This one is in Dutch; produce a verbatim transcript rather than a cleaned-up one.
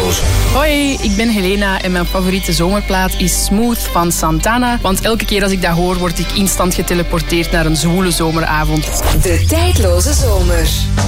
Tijdloze. Hoi, ik ben Helena en mijn favoriete zomerplaat is Smooth van Santana. Want elke keer als ik dat hoor, word ik instant geteleporteerd naar een zwoele zomeravond. De Tijdloze Zomer.